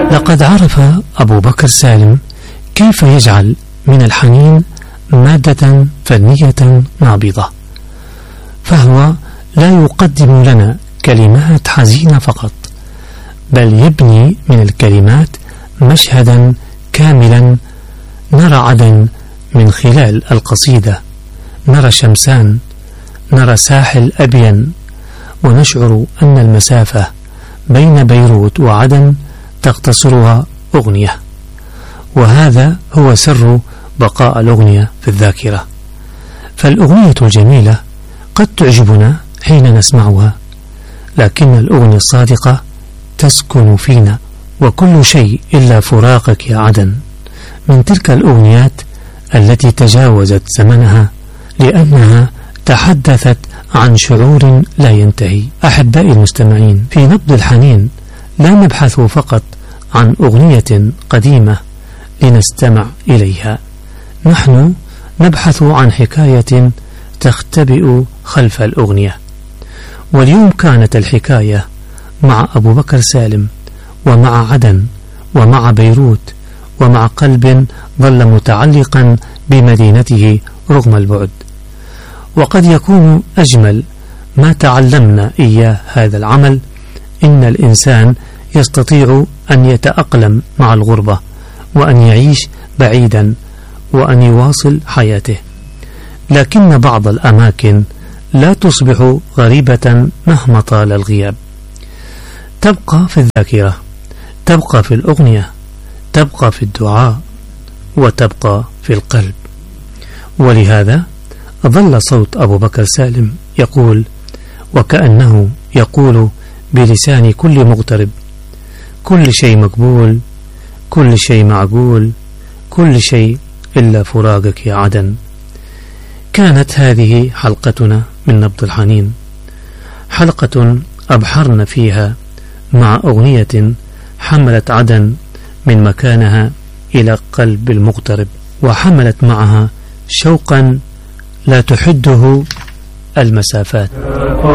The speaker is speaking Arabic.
لقد عرف أبو بكر سالم كيف يجعل من الحنين مادة فنية نابضة، فهو لا يقدم لنا كلمات حزينة فقط، بل يبني من الكلمات مشهدا كاملا نرى عدن من خلال القصيدة، نرى شمسان، نرى ساحل أبين، ونشعر أن المسافة بين بيروت وعدن تقتصرها أغنية. وهذا هو سر بقاء الأغنية في الذاكرة. فالأغنية الجميلة قد تعجبنا حين نسمعها، لكن الأغنية الصادقة تسكن فينا، وكل شيء إلا فراقك يا عدن من تلك الأغنيات التي تجاوزت زمنها لأنها تحدثت عن شعور لا ينتهي. أحبائي المستمعين، في نبض الحنين لا نبحث فقط عن أغنية قديمة لنستمع إليها، نحن نبحث عن حكاية تختبئ خلف الأغنية. واليوم كانت الحكاية مع أبو بكر سالم، ومع عدن، ومع بيروت، ومع قلب ظل متعلقا بمدينته رغم البعد. وقد يكون أجمل ما تعلمنا إياه هذا العمل إن الإنسان يستطيع أن يتأقلم مع الغربة، وأن يعيش بعيدا، وأن يواصل حياته. لكن بعض الأماكن لا تصبح غريبة مهما طال الغياب، تبقى في الذاكرة، تبقى في الأغنية، تبقى في الدعاء، وتبقى في القلب. ولهذا ظل صوت أبو بكر سالم يقول، وكأنه يقول بلسان كل مغترب: كل شيء مقبول، كل شيء معقول، كل شيء إلا فراقك يا عدن. كانت هذه حلقتنا من نبض الحنين، حلقة أبحرنا فيها مع أغنية حملت عدن من مكانها إلى قلب المغترب، وحملت معها شوقا لا تحده المسافات.